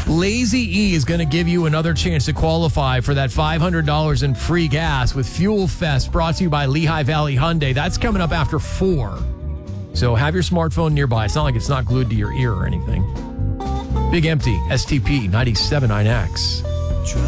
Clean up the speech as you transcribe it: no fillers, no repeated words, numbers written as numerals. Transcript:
Lazy E is going to give you another chance to qualify for that $500 in free gas with Fuel Fest, brought to you by Lehigh Valley Hyundai. That's coming up after 4. So have your smartphone nearby. It's not like it's not glued to your ear or anything. Big Empty, STP 97.9X.